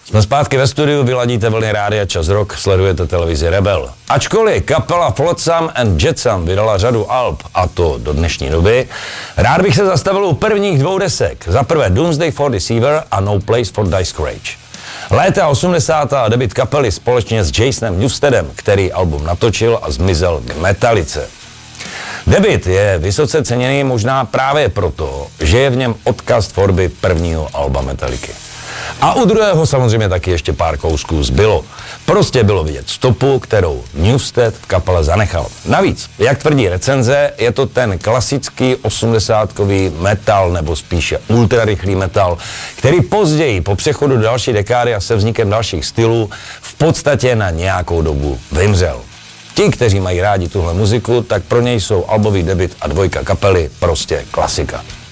Jsme zpátky ve studiu, vyladíte vlny rádia Čas Rock, sledujete televizi Rebel. Ačkoliv kapela Flotsam and Jetsam vydala řadu alb, a to do dnešní doby, rád bych se zastavil u prvních dvou desek. Za prvé Doomsday for Deceiver a No Place for Discourage. Léta 80. a debut kapely společně s Jasonem Newstedem, který album natočil a zmizel k Metallice. Debut je vysoce ceněný možná právě proto, že je v něm odkaz tvorby prvního alba Metalliky. A u druhého samozřejmě taky ještě pár kousků zbylo. Prostě bylo vidět stopu, kterou Newsted v kapele zanechal. Navíc, jak tvrdí recenze, je to ten klasický 80kový metal, nebo spíše ultrarychlý metal, který později po přechodu do další dekády a se vznikem dalších stylů v podstatě na nějakou dobu vymřel. Ti, kteří mají rádi tuhle muziku, tak pro něj jsou albový debut a dvojka kapely prostě klasika.